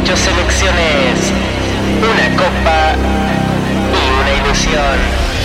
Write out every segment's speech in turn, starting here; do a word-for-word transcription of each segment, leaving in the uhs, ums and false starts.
dieciocho selecciones, una copa y una ilusión.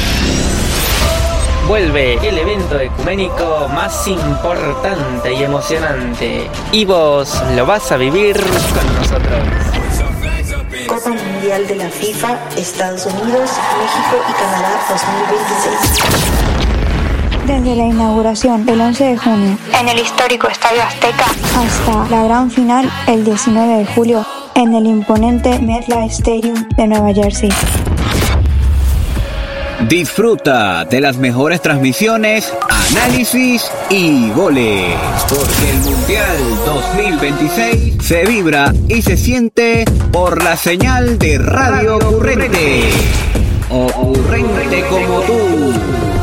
Vuelve el evento ecuménico más importante y emocionante. Y vos lo vas a vivir con nosotros. Copa Mundial de la FIFA, Estados Unidos, México y Canadá dos mil veintiséis. Desde la inauguración el once de junio en el histórico Estadio Azteca hasta la gran final el diecinueve de julio en el imponente MetLife Stadium de Nueva Jersey. Disfruta de las mejores transmisiones, análisis y goles, porque el Mundial dos mil veintiséis se vibra y se siente por la señal de Radio Ocurrente. Ocurrente como tú.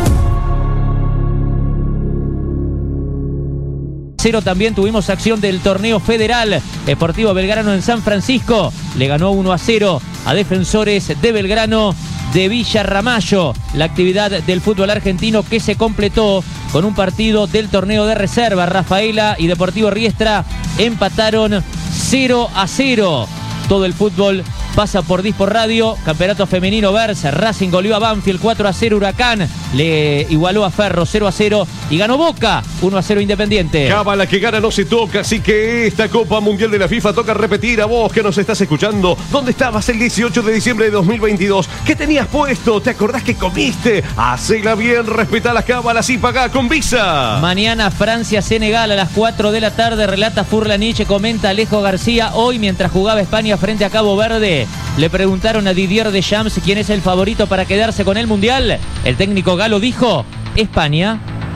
Cero también tuvimos acción del torneo federal. Sportivo Belgrano en San Francisco le ganó uno a cero a Defensores de Belgrano de Villa Ramallo. La actividad del fútbol argentino que se completó con un partido del torneo de reserva. Rafaela y Deportivo Riestra empataron cero a cero. Todo el fútbol pasa por Dispo Radio. Campeonato femenino Verse. Racing goleó a Banfield cuatro a cero. Huracán le igualó a Ferro cero a cero. Y ganó Boca uno a cero Independiente. Cábala que gana no se toca, así que esta Copa Mundial de la FIFA toca repetir. A vos que nos estás escuchando, ¿dónde estabas el dieciocho de diciembre de dos mil veintidós? ¿Qué tenías puesto? ¿Te acordás que comiste? Hacela bien, respetá las cábalas y pagá con Visa. Mañana Francia-Senegal a las cuatro de la tarde. Relata Furlaniche, comenta Alejo García. Hoy mientras jugaba España frente a Cabo Verde, le preguntaron a Didier Deschamps quién es el favorito para quedarse con el Mundial. El técnico galo dijo: España.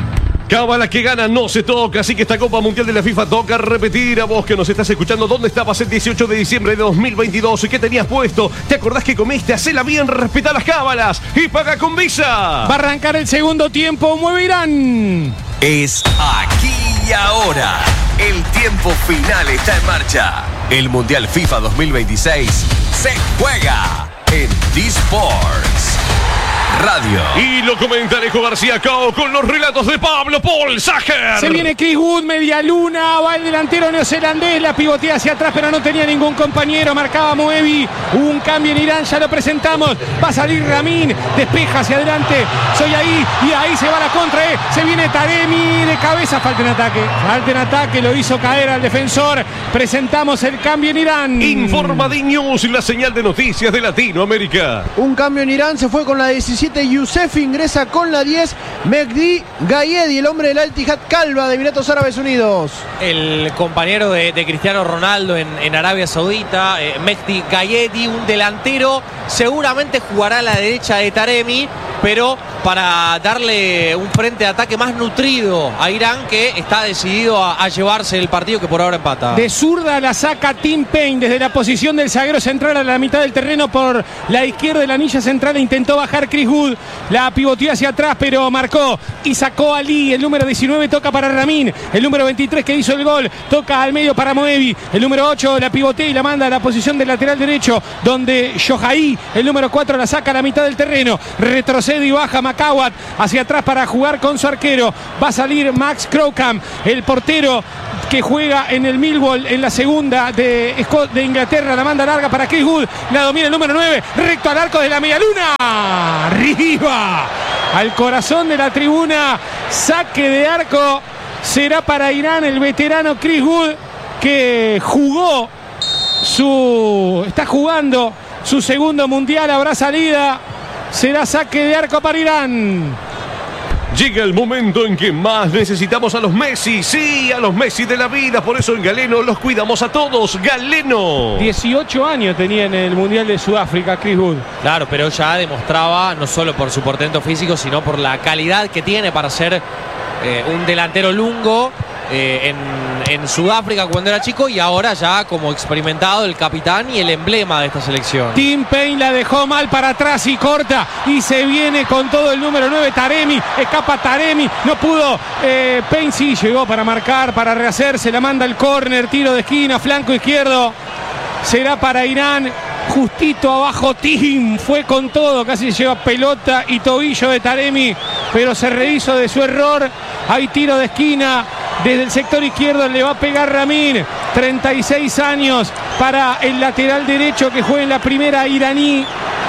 Cábala que gana no se toca, así que esta Copa Mundial de la FIFA toca repetir. A vos que nos estás escuchando, ¿dónde estabas el dieciocho de diciembre de dos mil veintidós? ¿Y qué tenías puesto? ¿Te acordás que comiste? Hacela bien, respetá las cábalas y paga con Visa. Va a arrancar el segundo tiempo, mueve Irán. Es aquí y ahora. El tiempo final está en marcha. El Mundial FIFA dos mil veintiséis se juega en D-Sports Radio. Y lo comenta Alejo García Cao con los relatos de Pablo Paul Sager. Se viene Chris Wood, media luna, va el delantero neozelandés, la pivotea hacia atrás, pero no tenía ningún compañero, marcaba Moevi. Hubo un cambio en Irán, ya lo presentamos. Va a salir Ramin, despeja hacia adelante, soy ahí, y ahí se va la contra, eh. Se viene Taremi de cabeza, falta en ataque, falta en ataque, lo hizo caer al defensor. Presentamos el cambio en Irán. Informa D News y la señal de noticias de Latinoamérica. Un cambio en Irán, se fue con la diecisiete Youssef, ingresa con la diez Mehdi Gayedi, el hombre del Al-Ittihad Calva de Emiratos Árabes Unidos. El compañero de, de Cristiano Ronaldo en, en Arabia Saudita, eh, Mehdi Gayedi, un delantero, seguramente jugará a la derecha de Taremi, pero para darle un frente de ataque más nutrido a Irán, que está decidido a, a llevarse el partido, que por ahora empata. De zurda la saca Tim Payne desde la posición del zaguero central a la mitad del terreno por la izquierda de la anilla central. Intentó bajar Chris Wood, la pivoteó hacia atrás, pero marcó y sacó a Lee. El número diecinueve toca para Ramin, el número veintitrés que hizo el gol toca al medio para Moevi, el número ocho la pivotea y la manda a la posición del lateral derecho, donde Shohai, el número cuatro, la saca a la mitad del terreno, retrocede y baja Macawat hacia atrás para jugar con su arquero. Va a salir Max Crowcam, el portero que juega en el Millwall en la segunda de, de Inglaterra. La manda larga para Chris Wood, la domina el número nueve, recto al arco de la medialuna, arriba al corazón de la tribuna. Saque de arco será para Irán. El veterano Chris Wood, que jugó su está jugando su segundo mundial, habrá salida, será saque de arco para Irán. Llega el momento en que más necesitamos a los Messi, sí, a los Messi de la vida. Por eso en Galeno los cuidamos a todos. Galeno. dieciocho años tenía en el Mundial de Sudáfrica Chris Wood. Claro, pero ya demostraba, no solo por su portento físico, sino por la calidad que tiene para ser eh, un delantero lungo eh, en, en Sudáfrica cuando era chico, y ahora ya como experimentado, el capitán y el emblema de esta selección. Tim Payne la dejó mal para atrás y corta, y se viene con todo el número nueve Taremi. Escapa Taremi, no pudo. eh, Payne sí llegó para marcar, para rehacerse, la manda el córner, tiro de esquina, flanco izquierdo, será para Irán. Justito abajo Tim, fue con todo, casi lleva pelota y tobillo de Taremi, pero se rehizo de su error. Hay tiro de esquina Desde el sector izquierdo le va a pegar Ramin. treinta y seis años para el lateral derecho que juega en la primera iraní.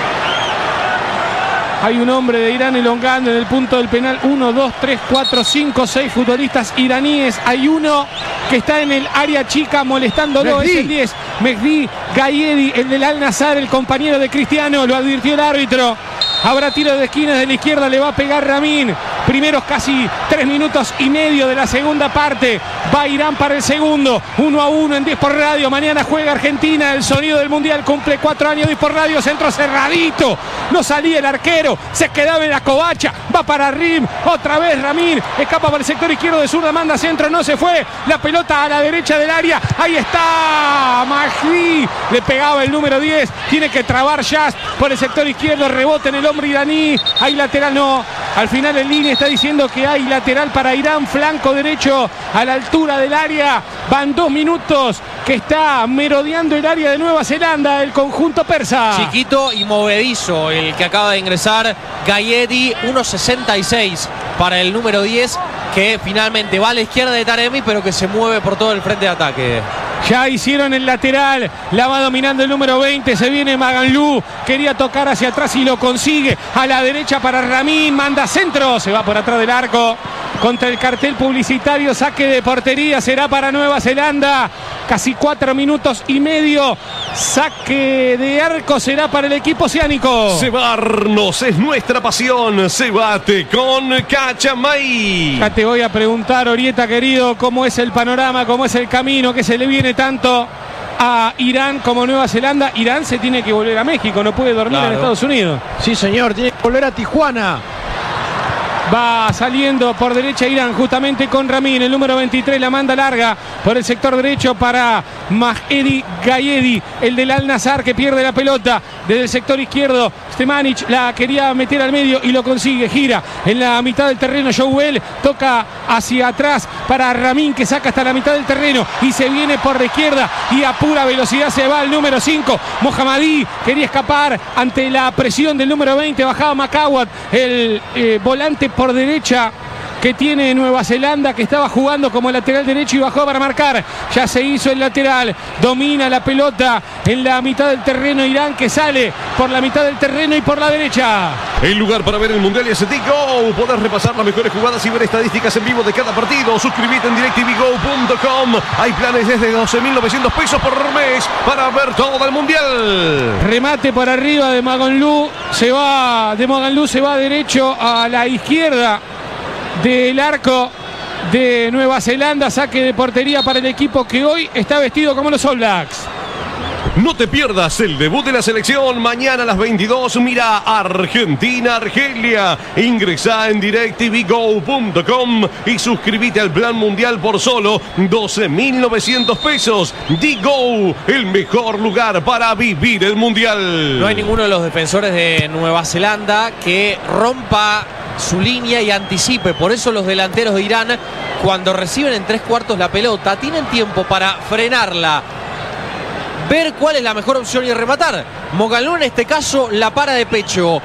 Hay un hombre de Irán elongando en el punto del penal. Uno, dos, tres, cuatro, cinco, seis futbolistas iraníes. Hay uno que está en el área chica molestándolo. Mehdi. Es el diez. Mehdi Gayedi, el del Al Nassr, el compañero de Cristiano. Lo advirtió el árbitro. Habrá tiro de esquina de la izquierda. Le va a pegar Ramin. Primeros casi tres minutos y medio de la segunda parte. Va Irán para el segundo. Uno a uno en diez por radio. Mañana juega Argentina. El sonido del Mundial cumple cuatro años. diez por radio. Centro cerradito. No salía el arquero. Se quedaba en la covacha. Va para Rim. Otra vez Ramin. Escapa para el sector izquierdo de zurda. Manda centro. No se fue. La pelota a la derecha del área. Ahí está. Mehdi. Le pegaba el número diez. Tiene que trabar Jazz por el sector izquierdo. Rebote en el hombre iraní. Hay lateral. No. Al final en línea está diciendo que hay lateral para Irán. Flanco derecho a la altura del área. Van dos minutos que está merodeando el área de Nueva Zelanda el conjunto persa. Chiquito y movedizo el que acaba de ingresar Gayedi, uno sesenta y seis para el número diez, que finalmente va a la izquierda de Taremi, pero que se mueve por todo el frente de ataque. Ya hicieron el lateral, la va dominando el número veinte, se viene Maganlú, quería tocar hacia atrás y lo consigue, a la derecha para Ramin, manda centro, se va por atrás del arco, contra el cartel publicitario, saque de portería, será para Nueva Zelanda, casi cuatro minutos y medio, saque de arco será para el equipo oceánico. Cebarnos es nuestra pasión, cebate con Cachamay. Ya te voy a preguntar, Orieta querido, cómo es el panorama, cómo es el camino que se le viene tanto a Irán como Nueva Zelanda. Irán se tiene que volver a México, no puede dormir Claro. en Estados Unidos. Sí, señor, tiene que volver a Tijuana. Va saliendo por derecha Irán justamente con Ramin, el número veintitrés, la manda larga por el sector derecho para Mehdi Gayedi, el del Al Nassr, que pierde la pelota desde el sector izquierdo. Stemanic la quería meter al medio y lo consigue, gira en la mitad del terreno. Joel toca hacia atrás para Ramin, que saca hasta la mitad del terreno y se viene por la izquierda y a pura velocidad se va el número cinco. Mohammadi quería escapar ante la presión del número veinte, bajaba Macawat, el eh, volante por derecha que tiene Nueva Zelanda, que estaba jugando como lateral derecho y bajó para marcar. Ya se hizo el lateral, domina la pelota en la mitad del terreno Irán, que sale por la mitad del terreno y por la derecha. El lugar para ver el Mundial es Tigo. Podés repasar las mejores jugadas y ver estadísticas en vivo de cada partido. Suscríbete en DirecTV Go punto com. Hay planes desde doce mil novecientos pesos por mes para ver todo el Mundial. Remate por arriba de Maganlú, se va de Maganlú, se va derecho a la izquierda del arco de Nueva Zelanda. Saque de portería para el equipo que hoy está vestido como los All Blacks. No te pierdas el debut de la selección mañana a las veintidós. Mira Argentina-Argelia. Ingresá en DirecTV Go punto com y suscríbete al plan mundial por solo doce mil novecientos pesos. Digo, el mejor lugar para vivir el mundial. No hay ninguno de los defensores de Nueva Zelanda que rompa su línea y anticipe. Por eso los delanteros de Irán, cuando reciben en tres cuartos la pelota, tienen tiempo para frenarla, ver cuál es la mejor opción y rematar. Moganlú en este caso la para de pecho,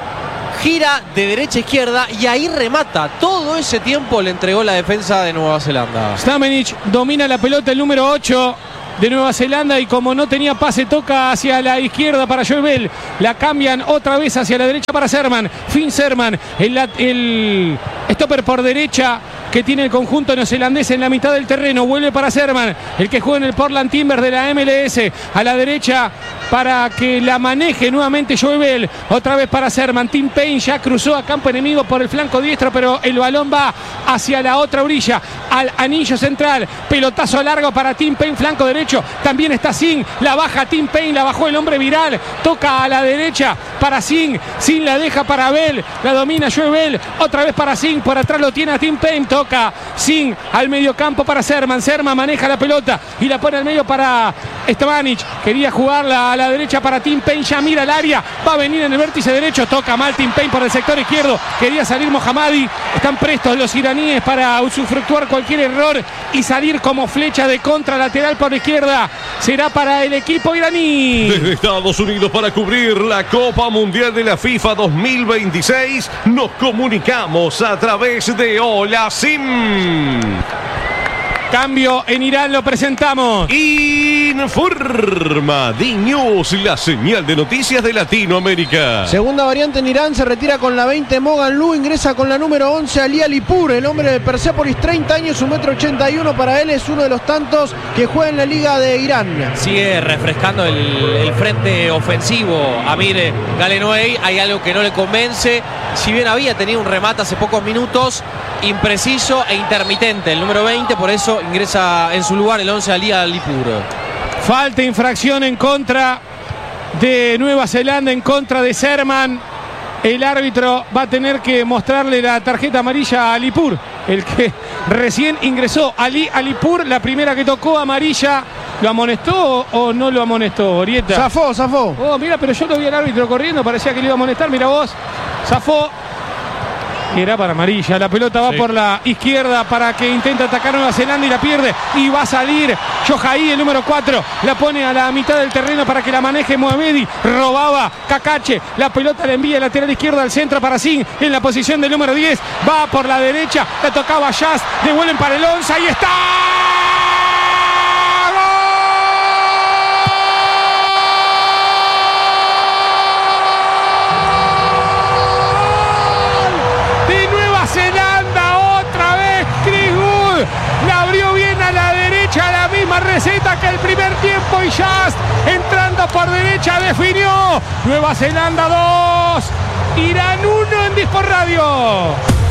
gira de derecha a izquierda y ahí remata. Todo ese tiempo le entregó la defensa de Nueva Zelanda. Stamenic domina la pelota, el número ocho de Nueva Zelanda, y como no tenía pase, toca hacia la izquierda para Joel Bell. La cambian otra vez hacia la derecha para Serman. Finn Serman, el, el stopper por derecha que tiene el conjunto neozelandés en la mitad del terreno. Vuelve para Serman, el que juega en el Portland Timbers de la M L S. A la derecha para que la maneje nuevamente Joel Bell. Otra vez para Serman. Tim Payne ya cruzó a campo enemigo por el flanco diestro, pero el balón va hacia la otra orilla, al anillo central. Pelotazo largo para Tim Payne, flanco derecho. También está Singh, la baja Tim Payne, la bajó el hombre viral. Toca a la derecha para Singh. Singh la deja para Bell, la domina Joel Bell. Otra vez para Singh, por atrás lo tiene a Tim Payne. Toca Singh al medio campo para Serman. Serman maneja la pelota y la pone al medio para Stamanic. Quería jugarla a la derecha para Tim Payne, ya mira el área, va a venir en el vértice derecho. Toca mal Tim Payne por el sector izquierdo. Quería salir Mohammadi. Están prestos los iraníes para usufructuar cualquier error y salir como flecha de contra lateral por la izquierda. Será para el equipo iraní. Desde Estados Unidos para cubrir la Copa Mundial de la FIFA dos mil veintiséis nos comunicamos a través de Hola Sim. Cambio en Irán, lo presentamos. Informa D-News, la señal de noticias de Latinoamérica. Segunda variante en Irán, se retira con la veinte Mogan Lu, ingresa con la número once Ali Alipur, el hombre de Persepolis, treinta años, un metro ochenta y uno, para él es uno de los tantos que juega en la Liga de Irán. Sigue refrescando el, el frente ofensivo Amir Galenouey, hay algo que no le convence, si bien había tenido un remate hace pocos minutos, impreciso e intermitente, el número veinte, por eso ingresa en su lugar el once Ali Alipur. Falta, infracción en contra de Nueva Zelanda, en contra de Sherman. El árbitro va a tener que mostrarle la tarjeta amarilla a Alipur, el que recién ingresó. Ali Alipur, la primera que tocó amarilla. ¿Lo amonestó o no lo amonestó, Orieta? Zafó, zafó. Oh, mira, pero yo lo vi al árbitro corriendo, parecía que le iba a amonestar. Mira vos, zafó. Era para amarilla, la pelota va sí. por la izquierda para que intenta atacar Nueva Zelanda y la pierde y va a salir Yohai, el número cuatro, la pone a la mitad del terreno para que la maneje Mohamedi, robaba Cacache, la pelota la envía lateral izquierda al centro para Singh en la posición del número diez, va por la derecha, la tocaba Jazz, devuelven para el once, ahí está. Receta que el primer tiempo y Jazz entrando por derecha definió. Nueva Zelanda dos, Irán uno en Disport Radio.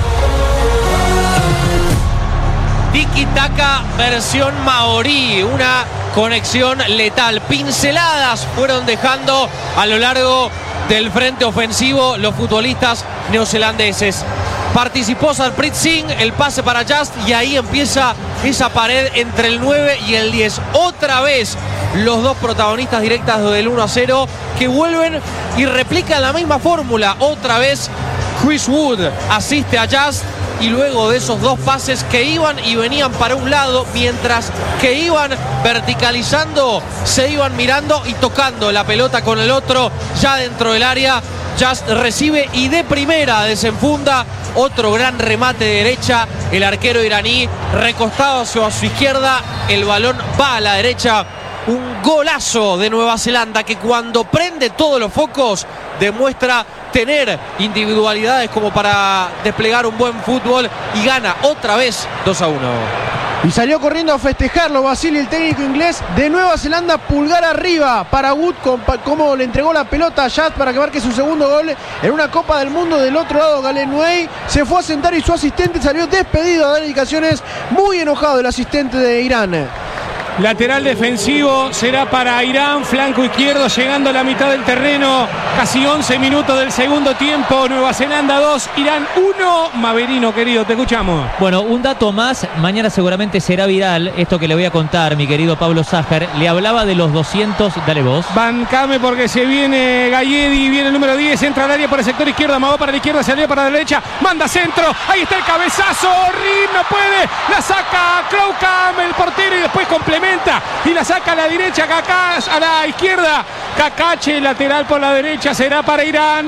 Tiki Taka versión maorí, una conexión letal. Pinceladas fueron dejando a lo largo del frente ofensivo los futbolistas neozelandeses. Participó Sarpreet Singh, el pase para Just y ahí empieza esa pared entre el nueve y el diez. Otra vez los dos protagonistas directas del uno a cero que vuelven y replican la misma fórmula. Otra vez Chris Wood asiste a Just y luego de esos dos pases que iban y venían para un lado, mientras que iban verticalizando, se iban mirando y tocando la pelota con el otro ya dentro del área. Just recibe y de primera desenfunda otro gran remate de derecha. El arquero iraní recostado hacia su izquierda. El balón va a la derecha. Un golazo de Nueva Zelanda que cuando prende todos los focos demuestra tener individualidades como para desplegar un buen fútbol y gana otra vez dos a uno. Y salió corriendo a festejarlo Basile, el técnico inglés de Nueva Zelanda, pulgar arriba para Wood, como le entregó la pelota a Jazz para que marque su segundo gol en una Copa del Mundo. Del otro lado, Galenouey se fue a sentar y su asistente salió despedido a dar indicaciones, muy enojado el asistente de Irán. Lateral defensivo será para Irán, flanco izquierdo llegando a la mitad del terreno, casi once minutos del segundo tiempo. Nueva Zelanda dos, Irán uno. Maverino, querido, te escuchamos. Bueno, un dato más, mañana seguramente será viral esto que le voy a contar, mi querido Pablo Sájar. Le hablaba de los doscientos, dale vos. Bancame porque se viene Gayedi, viene el número diez, entra al área por el sector izquierdo, amagó para la izquierda, salió para la derecha, manda centro, ahí está el cabezazo, Rim no puede, la saca Crowcam, el portero, y después complementa y la saca a la derecha, Kaká a la izquierda, Cacache lateral por la derecha, será para Irán.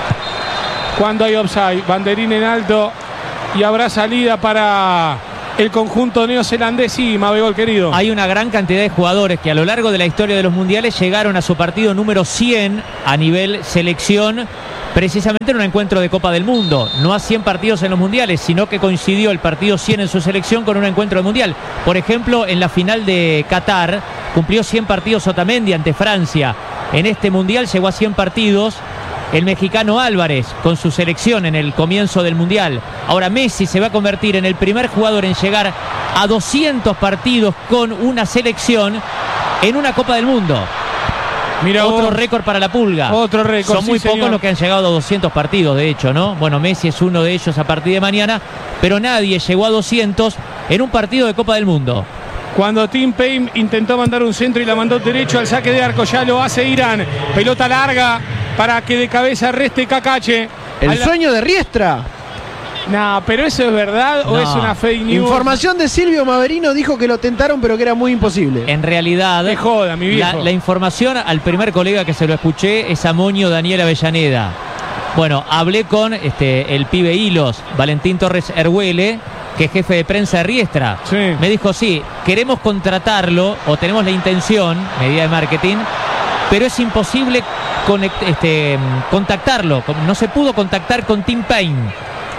Cuando hay offside, banderín en alto y habrá salida para el conjunto neozelandés. Y Mabegol, querido. Hay una gran cantidad de jugadores que a lo largo de la historia de los mundiales llegaron a su partido número cien a nivel selección, precisamente en un encuentro de Copa del Mundo, no a cien partidos en los mundiales, sino que coincidió el partido cien en su selección con un encuentro de mundial. Por ejemplo, en la final de Qatar cumplió cien partidos Otamendi ante Francia. En este mundial llegó a cien partidos el mexicano Álvarez con su selección en el comienzo del mundial. Ahora Messi se va a convertir en el primer jugador en llegar a doscientos partidos con una selección en una Copa del Mundo. Mira, otro récord para la Pulga. Otro récord. Son muy sí, pocos señor. los que han llegado a doscientos partidos, de hecho, ¿no? Bueno, Messi es uno de ellos a partir de mañana, pero nadie llegó a doscientos en un partido de Copa del Mundo. Cuando Tim Payne intentó mandar un centro y la mandó derecho al saque de arco, ya lo hace Irán. Pelota larga para que de cabeza reste Cacache. El la... sueño de Riestra. No, pero ¿eso es verdad no. o es una fake news? Información de Silvio Maverino, dijo que lo tentaron pero que era muy imposible. En realidad, te joda, mi viejo. La, la información al primer colega que se lo escuché es a Moño Daniel Avellaneda. Bueno, hablé con este, el pibe Hilos, Valentín Torres Erhuele, que es jefe de prensa de Riestra. Sí. Me dijo, sí, queremos contratarlo o tenemos la intención, medida de marketing, pero es imposible conect, este, contactarlo. No se pudo contactar con Tim Payne,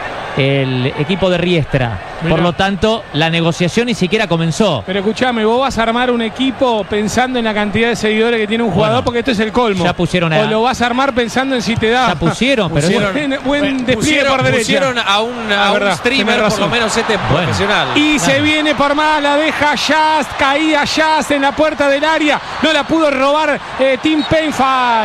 el equipo de Riestra. Mirá. Por lo tanto, la negociación ni siquiera comenzó. Pero escuchame, vos vas a armar un equipo pensando en la cantidad de seguidores que tiene un jugador, Bueno, porque esto es el colmo. ya pusieron a- O lo vas a armar pensando en si te da. Ya pusieron, pero Pusieron, bueno. buen, buen despliegue pusieron, por derecha. pusieron a un, a Ah, un verdad, streamer, tenés por razón. lo menos este Bueno. profesional. Y Claro. se viene por más, la deja Jazz, caía Jazz en la puerta del área, no la pudo robar eh, Tim Payne, falta.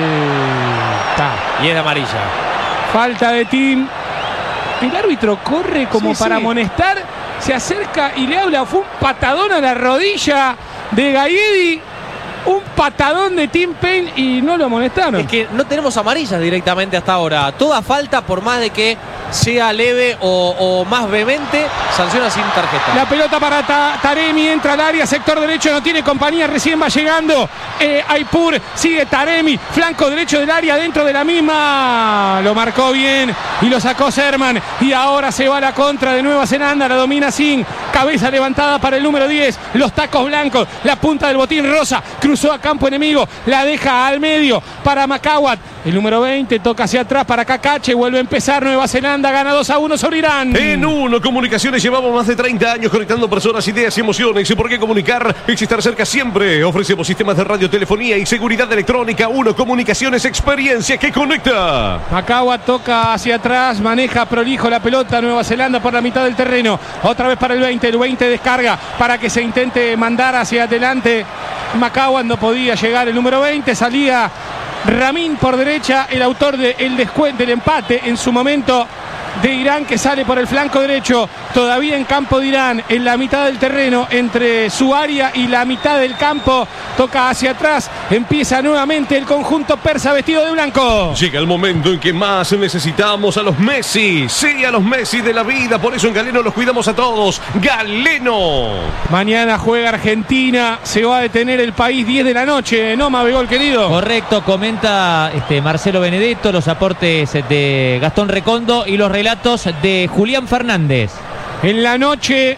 Y es de amarilla. Falta de Tim. El árbitro corre como Sí, para sí. amonestar, se acerca y le habla, fue un patadón a la rodilla de Galledi, un patadón de Tim Payne y no lo amonestaron. Es que no tenemos amarillas directamente hasta ahora. Toda falta, por más de que sea leve o, o más vehemente, sanciona sin tarjeta. La pelota para Ta- Taremi, entra al área, sector derecho, no tiene compañía, recién va llegando. Eh, Aipur, sigue Taremi, flanco derecho del área, dentro de la misma. Lo marcó bien y lo sacó Serman. Y ahora se va a la contra de Nueva Zelanda, la domina Singh. Cabeza levantada para el número diez, los tacos blancos, la punta del botín rosa, cruzó a campo enemigo, la deja al medio para Macawat. El número veinte toca hacia atrás para Kakache, vuelve a empezar Nueva Zelanda, gana dos a uno sobre Irán. En Uno Comunicaciones llevamos más de treinta años conectando personas, ideas y emociones. ¿Y por qué comunicar? Es estar cerca siempre. Ofrecemos sistemas de radiotelefonía y seguridad electrónica. Uno Comunicaciones, experiencia que conecta. Macawat toca hacia atrás, maneja prolijo la pelota Nueva Zelanda por la mitad del terreno. Otra vez para el veinte, el veinte descarga para que se intente mandar hacia adelante. Macawat no podía llegar, el número veinte salía Ramin por derecha, el autor del descuento, del empate en su momento de Irán, que sale por el flanco derecho, todavía en campo de Irán, en la mitad del terreno, entre su área y la mitad del campo, toca hacia atrás, empieza nuevamente el conjunto persa vestido de blanco. Llega el momento en que más necesitamos a los Messi. Sí, a los Messi de la vida. Por eso en Galeno los cuidamos a todos. Galeno. Mañana juega Argentina, se va a detener el país diez de la noche, ¿no, Mabegol querido? Correcto, comenta este, Marcelo Benedetto, los aportes de Gastón Recondo y los relatos de Julián Fernández. En la noche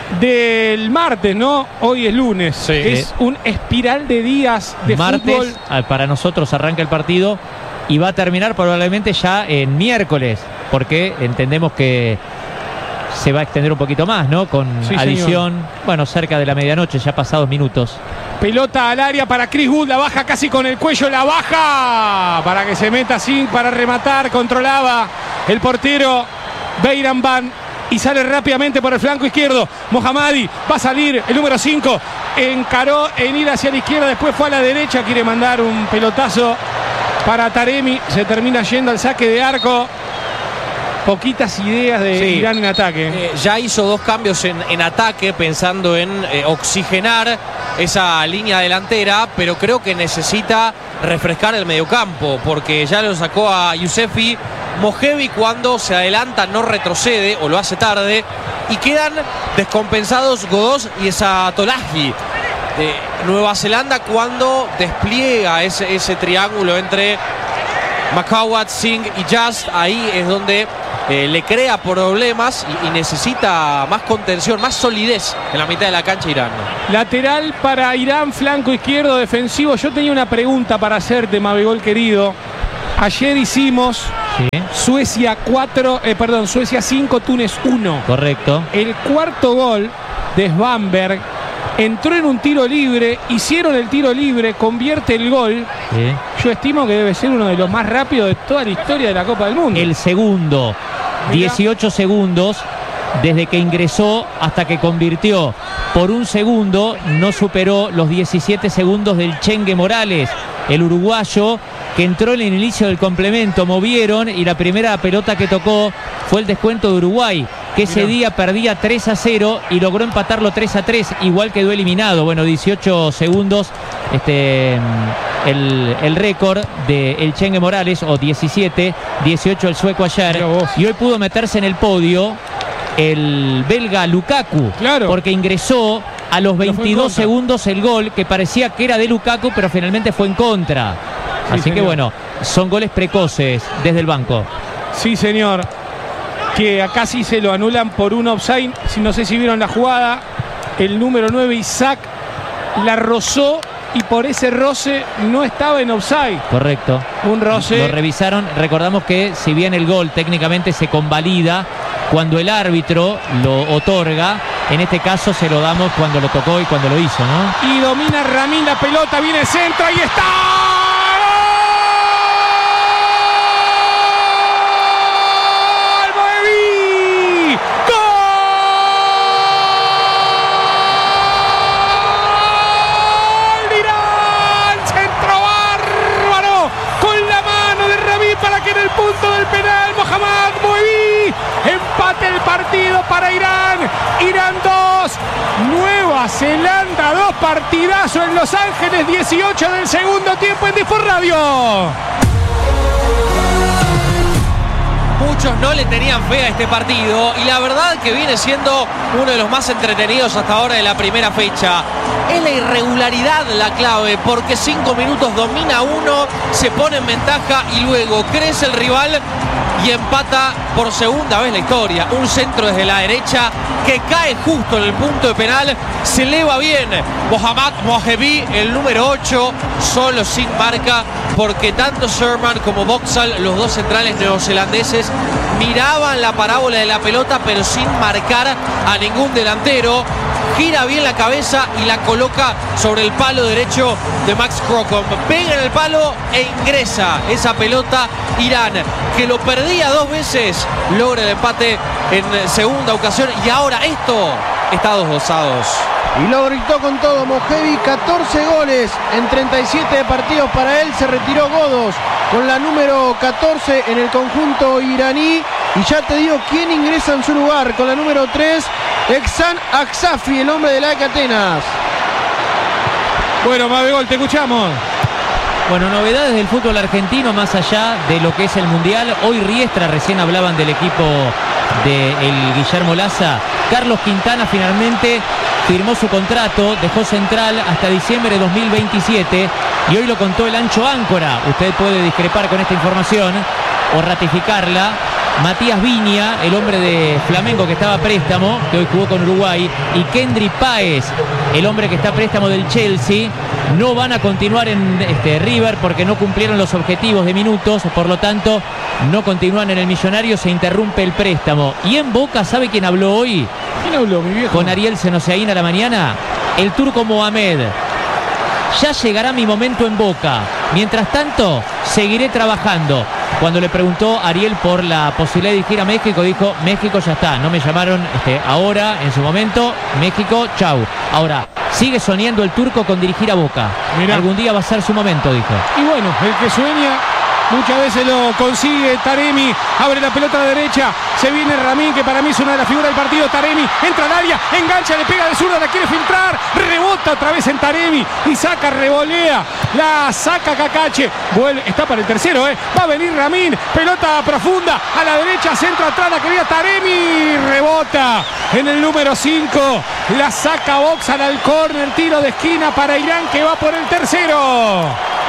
del martes, ¿no? Hoy es lunes. Sí. Es un espiral de días de Martes, fútbol. ah, para nosotros arranca el partido y va a terminar probablemente ya en miércoles, porque entendemos que se va a extender un poquito más, ¿no? Con Sí, adición, bueno, cerca de la medianoche, ya pasados minutos. Pelota al área para Chris Wood, la baja casi con el cuello, la baja para que se meta Singh para rematar, controlaba el portero Beiran Van y sale rápidamente por el flanco izquierdo. Mohammadi va a salir, el número cinco encaró en ir hacia la izquierda, después fue a la derecha, quiere mandar un pelotazo para Taremi, se termina yendo al saque de arco. Poquitas ideas de Sí. Irán en ataque. Eh, ya hizo dos cambios en, en ataque pensando en eh, oxigenar esa línea delantera, pero creo que necesita refrescar el mediocampo, porque ya lo sacó a Yusefi. Mojevi cuando se adelanta no retrocede o lo hace tarde y quedan descompensados Godós y Esatolahi. Eh, Nueva Zelanda cuando despliega ese, ese triángulo entre Macawat, Singh y Just, ahí es donde eh, le crea problemas y, y necesita más contención, más solidez en la mitad de la cancha Irán. Lateral para Irán, flanco izquierdo defensivo. Yo tenía una pregunta para hacerte, Mabegol querido. Ayer hicimos Sí, Suecia cuatro, eh, perdón, Suecia cinco, Túnez uno. correcto. El cuarto gol de Svanberg entró en un tiro libre, hicieron el tiro libre, convierte el gol. Sí. Yo estimo que debe ser uno de los más rápidos de toda la historia de la Copa del Mundo. El segundo, dieciocho segundos desde que ingresó hasta que convirtió. Por un segundo no superó los diecisiete segundos del Chengue Morales, el uruguayo, que entró en el inicio del complemento. Movieron y la primera pelota que tocó fue el descuento de Uruguay, que ese día perdía tres a cero y logró empatarlo tres a tres, igual quedó eliminado. Bueno, dieciocho segundos este, el, el récord de el Chengue Morales, o diecisiete, dieciocho el sueco ayer, y hoy pudo meterse en el podio el belga Lukaku, claro, porque ingresó a los veintidós segundos el gol, que parecía que era de Lukaku, pero finalmente fue en contra. Sí, Así señor. que bueno, son goles precoces desde el banco. Sí, señor. que acá sí se lo anulan por un offside. Si no sé si vieron la jugada, el número nueve, Isaac, la rozó y por ese roce no estaba en offside. Correcto. Un roce. Lo revisaron. Recordamos que si bien el gol técnicamente se convalida cuando el árbitro lo otorga, en este caso se lo damos cuando lo tocó y cuando lo hizo, ¿no? Y domina Ramín la pelota, viene el centro, ahí está. Punto del penal, Mohamed Bouazizi. Empate el partido para Irán. Irán dos, Nueva Zelanda dos. Partidazo en Los Ángeles, dieciocho del segundo tiempo en Disport Radio. Muchos no le tenían fe a este partido y la verdad que viene siendo uno de los más entretenidos hasta ahora de la primera fecha. Es la irregularidad la clave, porque cinco minutos domina uno, se pone en ventaja y luego crece el rival y empata por segunda vez la historia. Un centro desde la derecha que cae justo en el punto de penal, se eleva bien Mohamed Bouazizi, el número ocho, solo sin marca, porque tanto Sherman como Boxall, los dos centrales neozelandeses, miraban la parábola de la pelota pero sin marcar a ningún delantero. Gira bien la cabeza y la coloca sobre el palo derecho de Max Crocombe. Pega en el palo e ingresa esa pelota. Irán, que lo perdía dos veces, logra el empate en segunda ocasión y ahora esto está dos dos a dos. Y lo gritó con todo Mojevi, catorce goles en treinta y siete partidos para él. Se retiró Godos con la número catorce en el conjunto iraní. Y ya te digo quién ingresa en su lugar con la número tres, Exan Aksafi, el hombre de la E C A Atenas. Bueno, Mabegol, te escuchamos. Bueno, novedades del fútbol argentino más allá de lo que es el Mundial. Hoy Riestra, recién hablaban del equipo de el Guillermo Laza. Carlos Quintana finalmente firmó su contrato, dejó Central hasta diciembre de dos mil veintisiete y hoy lo contó el Ancho Áncora. Usted puede discrepar con esta información o ratificarla. Matías Viña, el hombre de Flamengo que estaba a préstamo, que hoy jugó con Uruguay, y Kendry Páez, el hombre que está a préstamo del Chelsea, no van a continuar en este River porque no cumplieron los objetivos de minutos, por lo tanto no continúan en el Millonario, se interrumpe el préstamo. Y en Boca, ¿sabe quién habló hoy? ¿Quién habló, mi viejo? Con Ariel Senoseaín a la mañana, el turco Mohamed. Ya llegará mi momento en Boca. Mientras tanto, seguiré trabajando. Cuando le preguntó a Ariel por la posibilidad de dirigir a México, dijo, México ya está, no me llamaron este, ahora, en su momento, México, chau. Ahora, sigue soñando el turco con dirigir a Boca. Mirá. Algún día va a ser su momento, dijo. Y bueno, el que sueña muchas veces lo consigue. Taremi abre la pelota a la derecha, se viene Ramín, que para mí es una de las figuras del partido. Taremi entra al área, engancha, le pega de zurda, la quiere filtrar, rebota otra vez en Taremi y saca, revolea, la saca Cacache, vuelve, está para el tercero, eh. Va a venir Ramín, pelota profunda a la derecha, centro atrás, la quería Taremi, rebota en el número cinco, la saca Boxall al córner, tiro de esquina para Irán, que va por el tercero.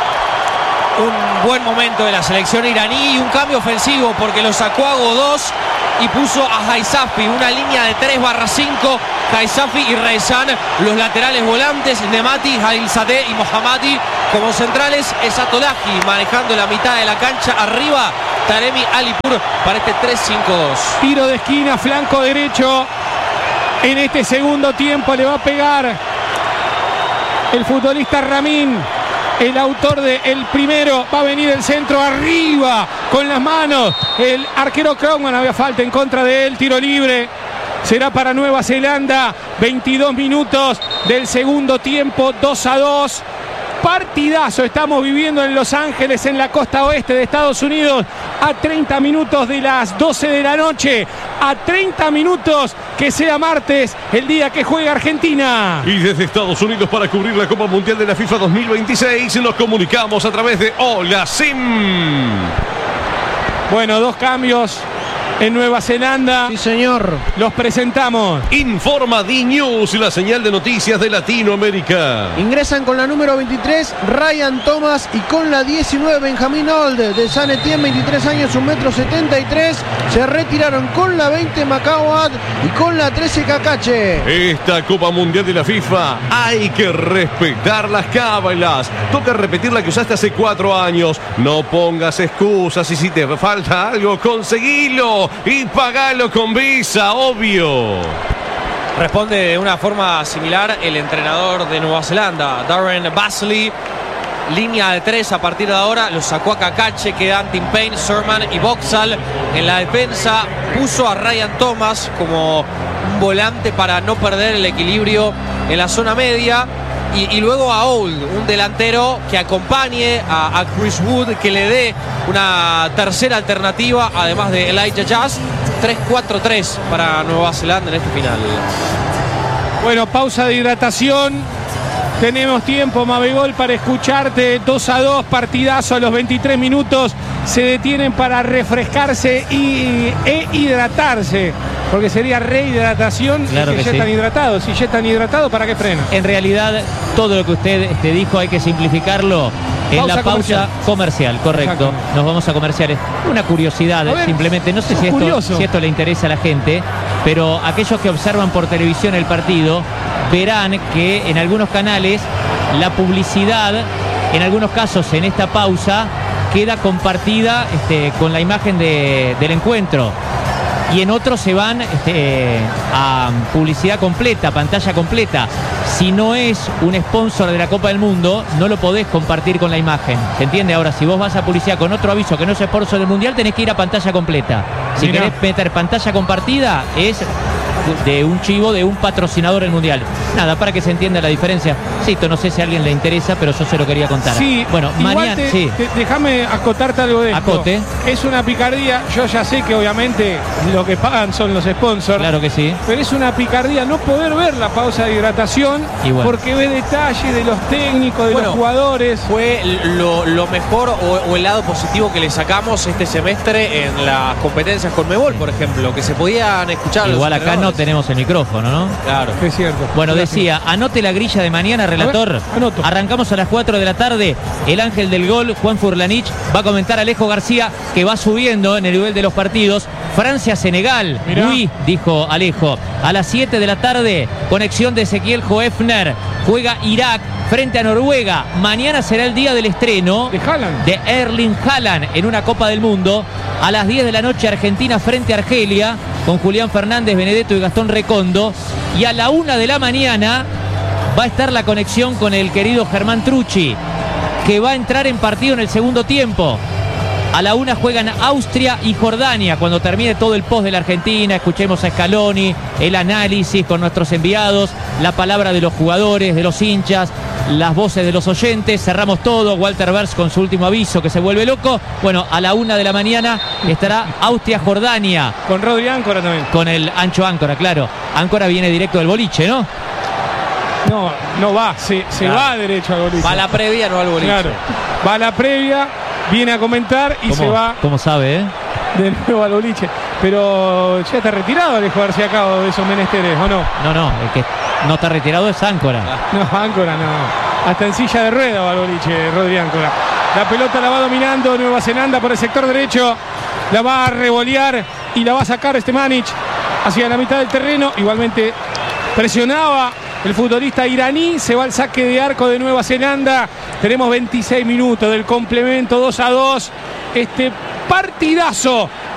Un buen momento de la selección iraní y un cambio ofensivo porque lo sacó a Godos y puso a Haisafi, una línea de tres barra cinco, Haisafi y Rezan, los laterales volantes, Nemati, Hailzadeh y Mohammadi como centrales, Esatolahi manejando la mitad de la cancha, arriba Taremi Alipur para este tres cinco dos. Tiro de esquina, flanco derecho, en este segundo tiempo le va a pegar el futbolista Ramín. El autor del primero, va a venir el centro arriba con las manos. El arquero Krogman, había falta en contra de él, tiro libre. Será para Nueva Zelanda, veintidós minutos del segundo tiempo, dos a dos. Partidazo estamos viviendo en Los Ángeles, en la costa oeste de Estados Unidos, a treinta minutos de las doce de la noche, a treinta minutos que sea martes, el día que juega Argentina. Y desde Estados Unidos para cubrir la Copa Mundial de la FIFA dos mil veintiséis nos comunicamos a través de Hola Sim. Bueno, dos cambios en Nueva Zelanda. Sí, señor. Los presentamos. Informa D-News y la señal de noticias de Latinoamérica. Ingresan con la número veintitrés Ryan Thomas y con la diecinueve Benjamín Old de San Etienne, veintitrés años, un metro setenta y tres. Se retiraron con la veinte Macauad y con la trece Cacache. Esta Copa Mundial de la FIFA hay que respetar las cábalas. Toca repetir la que usaste hace cuatro años. No pongas excusas y si te falta algo, conseguilo y pagalo con Visa, obvio. Responde de una forma similar el entrenador de Nueva Zelanda, Darren Basley. Línea de tres a partir de ahora. Lo sacó a Cacache, quedan Tim Payne, Sherman y Boxall. En la defensa puso a Ryan Thomas como un volante para no perder el equilibrio en la zona media. Y, y luego a Old, un delantero que acompañe a, a Chris Wood, que le dé una tercera alternativa, además de Elijah Just. tres cuatro tres para Nueva Zelanda en este final. Bueno, pausa de hidratación. Tenemos tiempo, Mabegol, para escucharte. dos a dos, partidazo a los veintitrés minutos. Se detienen para refrescarse y, e hidratarse. Porque sería rehidratación. Claro que, que ya sí. están hidratados. Si ya están hidratados, ¿para qué frena? En realidad, todo lo que usted te dijo hay que simplificarlo en Pausa la pausa comercial, comercial correcto. Exacto. Nos vamos a comerciales. Una curiosidad, A ver, simplemente, no sé si esto, curioso. si esto le interesa a la gente, pero aquellos que observan por televisión el partido verán que en algunos canales la publicidad, en algunos casos en esta pausa, queda compartida este, con la imagen de, del encuentro. Y en otros se van este, a publicidad completa, pantalla completa. Si no es un sponsor de la Copa del Mundo, no lo podés compartir con la imagen. ¿Se entiende? Ahora, si vos vas a publicidad con otro aviso que no es sponsor del Mundial, tenés que ir a pantalla completa. Si Mirá. querés meter pantalla compartida, es de un chivo de un patrocinador del Mundial. Nada, para que se entienda la diferencia. Sí, no sé si a alguien le interesa, pero yo se lo quería contar. Sí, bueno, igual mañana te- sí. te- déjame acotarte algo de esto. Acote. Es una picardía. Yo ya sé que obviamente lo que pagan son los sponsors. Claro que sí. Pero es una picardía no poder ver la pausa de hidratación Y bueno. porque ve detalles de los técnicos, de Bueno, los jugadores. Fue lo, lo mejor o, o el lado positivo que le sacamos este semestre en las competencias con Conmebol, por ejemplo, que se podían escuchar. los Igual acá no entrenadores. tenemos el micrófono, ¿no? Claro. Es cierto. Bueno, Gracias. decía, anote la grilla de mañana, relator. A ver, anoto. Arrancamos a las cuatro de la tarde. El ángel del gol, Juan Furlanich, va a comentar a Alejo García, que va subiendo en el nivel de los partidos. Francia-Senegal. Mirá. Uy, dijo Alejo. A las siete de la tarde, conexión de Ezequiel Hoefner. Juega Irak frente a Noruega. Mañana será el día del estreno De Haaland. de Erling Haaland en una Copa del Mundo. A las diez de la noche, Argentina frente a Argelia, con Julián Fernández, Benedetto y Gastón Recondo. Y a la una de la mañana va a estar la conexión con el querido Germán Trucci, que va a entrar en partido en el segundo tiempo. A la una juegan Austria y Jordania. Cuando termine todo el post de la Argentina, escuchemos a Scaloni, el análisis con nuestros enviados, la palabra de los jugadores, de los hinchas, las voces de los oyentes. Cerramos todo. Walter Berz con su último aviso, que se vuelve loco. Bueno, a la una de la mañana estará Austria-Jordania. Con Rodri Áncora también. Con el Ancho Áncora, claro. Áncora viene directo del boliche, ¿no? No, no va. Se, se Claro. va derecho al boliche. Va a la previa, no al boliche. Claro. Va a la previa, viene a comentar y se va Como sabe, ¿eh? de nuevo al boliche. Pero ya está retirado Alejo García Cabo de esos menesteres, ¿o no? No, no, el que no está retirado es Áncora. No, Áncora no. Hasta en silla de rueda va al boliche, Rodri Áncora. La pelota la va dominando Nueva Zelanda por el sector derecho. La va a revolear y la va a sacar Stemanic hacia la mitad del terreno. Igualmente presionaba el futbolista iraní. Se va al saque de arco de Nueva Zelanda. Tenemos veintiséis minutos del complemento, dos a dos. Este partidazo